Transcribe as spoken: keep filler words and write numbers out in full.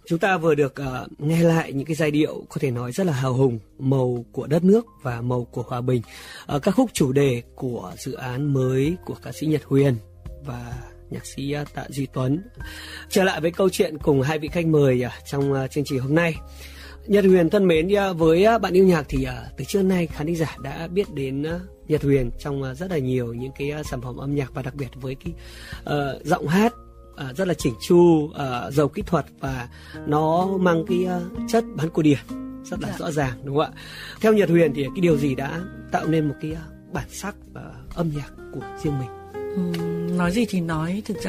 Chúng ta vừa được uh, nghe lại những cái giai điệu có thể nói rất là hào hùng, màu của đất nước và màu của hòa bình. Uh, các khúc chủ đề của dự án mới của ca sĩ Nhật Huyền và nhạc sĩ uh, Tạ Duy Tuấn. Trở lại với câu chuyện cùng hai vị khách mời uh, trong uh, chương trình hôm nay. Nhật Huyền thân mến, uh, với uh, bạn yêu nhạc thì uh, từ trước nay khán thính giả đã biết đến uh, Nhật Huyền trong uh, rất là nhiều những cái uh, sản phẩm âm nhạc, và đặc biệt với cái uh, giọng hát À, rất là chỉnh chu, à, giàu kỹ thuật, và nó mang cái uh, chất bán cổ điển rất là dạ. rõ ràng, đúng không ạ? Theo Nhật Huyền thì cái điều gì đã tạo nên một cái uh, bản sắc uh, âm nhạc của riêng mình? Ừ, nói gì thì nói, thực ra